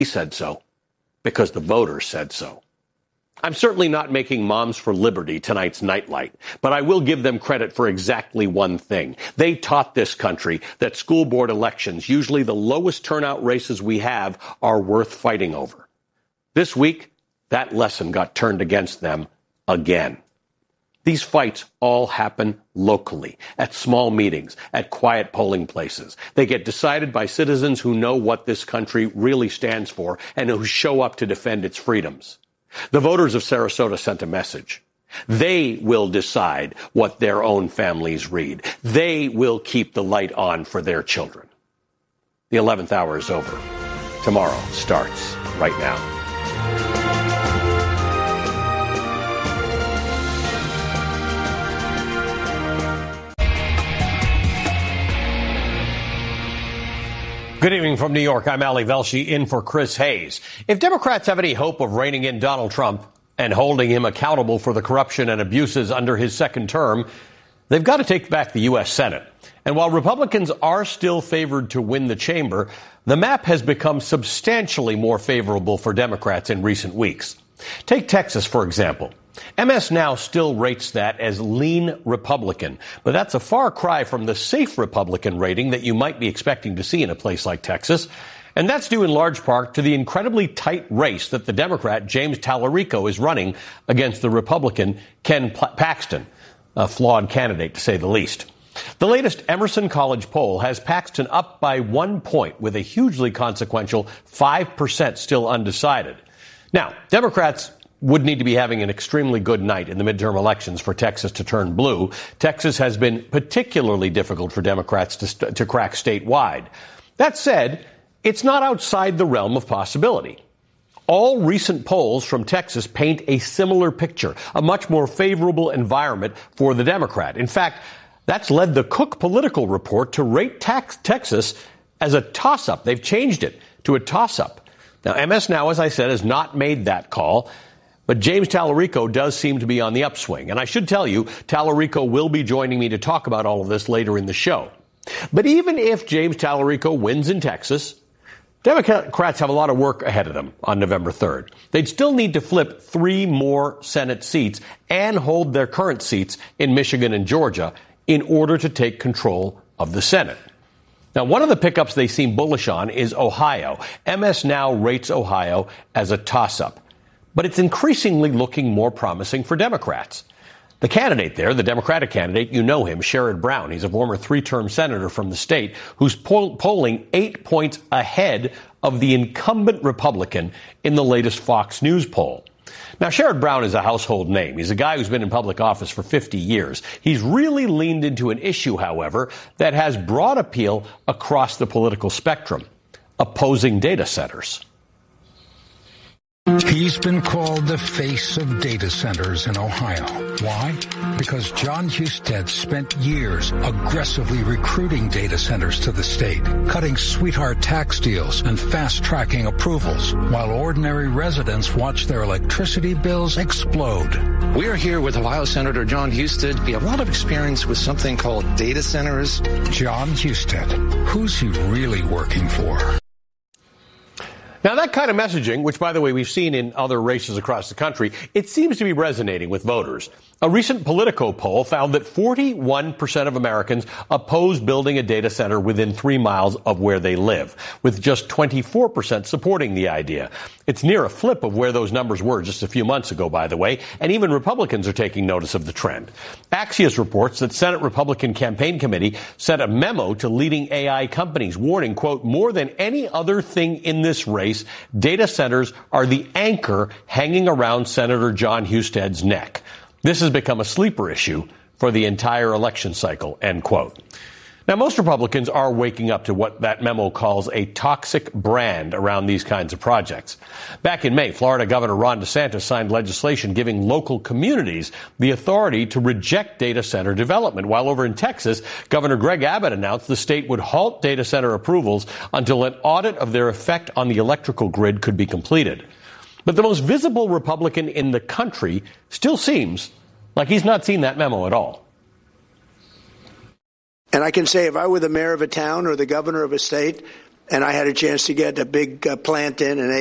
He said so because the voters said so. I'm certainly not making Moms for Liberty tonight's nightlight, but I will give them credit for exactly one thing. They taught this country that school board elections, usually the lowest turnout races we have, are worth fighting over. This week, that lesson got turned against them again. These fights all happen locally, at small meetings, at quiet polling places. They get decided by citizens who know what this country really stands for and who show up to defend its freedoms. The voters of Sarasota sent a message. They will decide what their own families read. They will keep the light on for their children. The 11th hour is over. Tomorrow starts right now. Good evening from New York. I'm Ali Velshi in for Chris Hayes. If Democrats have any hope of reining in Donald Trump and holding him accountable for the corruption and abuses under his second term, they've got to take back the U.S. Senate. And while Republicans are still favored to win the chamber, the map has become substantially more favorable for Democrats in recent weeks. Take Texas, for example. MS Now still rates that as lean Republican, but that's a far cry from the safe Republican rating that you might be expecting to see in a place like Texas. And that's due in large part to the incredibly tight race that the Democrat James Tallarico is running against the Republican Ken Paxton, a flawed candidate to say the least. The latest Emerson College poll has Paxton up by 1 point with a hugely consequential 5% still undecided. Now, Democrats would need to be having an extremely good night in the midterm elections for Texas to turn blue. Texas has been particularly difficult for Democrats to crack statewide. That said, it's not outside the realm of possibility. All recent polls from Texas paint a similar picture, a much more favorable environment for the Democrat. In fact, that's led the Cook Political Report to rate Texas as a toss-up. They've changed it to a toss-up. Now, MS Now, as I said, has not made that call. But James Tallarico does seem to be on the upswing. And I should tell you, Tallarico will be joining me to talk about all of this later in the show. But even if James Tallarico wins in Texas, Democrats have a lot of work ahead of them on November 3rd. They'd still need to flip 3 more Senate seats and hold their current seats in Michigan and Georgia in order to take control of the Senate. Now, one of the pickups they seem bullish on is Ohio. MS Now rates Ohio as a toss-up. But it's increasingly looking more promising for Democrats. The candidate there, the Democratic candidate, you know him, Sherrod Brown. He's a former 3-term senator from the state who's polling 8 points ahead of the incumbent Republican in the latest Fox News poll. Now, Sherrod Brown is a household name. He's a guy who's been in public office for 50 years. He's really leaned into an issue, however, that has broad appeal across the political spectrum: opposing data centers. He's been called the face of data centers in Ohio. Why? Because Jon Husted spent years aggressively recruiting data centers to the state, cutting sweetheart tax deals and fast-tracking approvals, while ordinary residents watch their electricity bills explode. We are here with Ohio Senator Jon Husted. He has a lot of experience with something called data centers. Jon Husted. Who's he really working for? Now, that kind of messaging, which, by the way, we've seen in other races across the country, it seems to be resonating with voters. A recent Politico poll found that 41% of Americans oppose building a data center within 3 miles of where they live, with just 24% supporting the idea. It's near a flip of where those numbers were just a few months ago, by the way, and even Republicans are taking notice of the trend. Axios reports that Senate Republican Campaign Committee sent a memo to leading AI companies warning, quote, more than any other thing in this race, data centers are the anchor hanging around Senator Jon Husted's neck. This has become a sleeper issue for the entire election cycle, end quote. Now, most Republicans are waking up to what that memo calls a toxic brand around these kinds of projects. Back in May, Florida Governor Ron DeSantis signed legislation giving local communities the authority to reject data center development, while over in Texas, Governor Greg Abbott announced the state would halt data center approvals until an audit of their effect on the electrical grid could be completed. But the most visible Republican in the country still seems like he's not seen that memo at all. And I can say if I were the mayor of a town or the governor of a state and I had a chance to get a big plant in, and